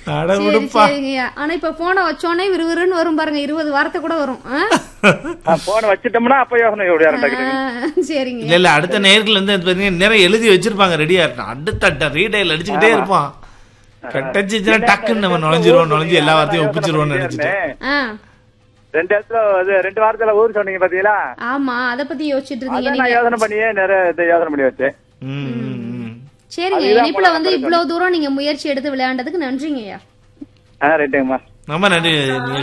அட சரி விடுப்பா. சரிங்கய்யா. ஆனா இப்ப போனை வச்சோடனே விறுவிறுன்னு வரும் பாருங்க, 20 வார்த்தை கூட வரும். போன வச்சுட்டோம்னா அப்ப யோசனை எப்படியா சரிங்க. இல்ல இல்ல, அடுத்த நேர்கள் வந்து பாத்தீங்கன்னா நேரம் எழுதி வச்சிருப்பாங்க, ரெடியா இருக்கும். அடுத்த ரீடைல் அடிச்சுக்கிட்டே இருப்பான். கட்டச்சிச்சுன்னா டக்குன்னு நம்ம நுழைஞ்சு எல்லா வார்த்தையும் ஒப்பிச்சிருவோம்னு நினைச்சிட்டு. 2 வாரத்துல ஊர் சொன்னீங்க பாத்தீங்களா? ஆமா, அத பத்தி யோசிச்சுட்டு இருந்தீங்க நான் நீங்க. யோசனை பண்ணியே நிறைய யோசனை பண்ணி வச்சேன். சரிங்க, இனிப்புல வந்து இவ்வளவு தூரம் நீங்க முயற்சி எடுத்து விளையாண்டதுக்கு நன்றிங்கய்யா. ரைட்டுங்கம்மா. ரொம்ப நன்றி.